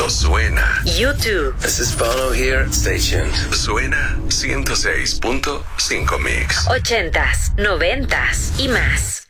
Esto suena. YouTube. This is Bono here. Stay tuned. Suena 106.5 Mix. 80s, 90s y más.